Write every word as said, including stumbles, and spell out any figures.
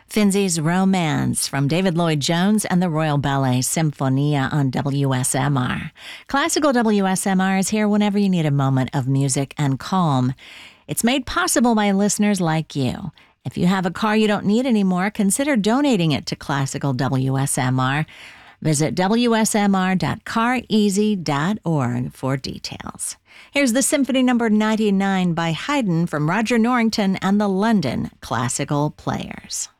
Finzi's Romance from David Lloyd Jones and the Royal Ballet Sinfonia on W S M R. Classical W S M R is here whenever you need a moment of music and calm. It's made possible by listeners like you. If you have a car you don't need anymore, consider donating it to Classical W S M R. Visit W S M R dot car easy dot org for details. Here's the Symphony Number ninety-nine by Haydn from Roger Norrington and the London Classical Players.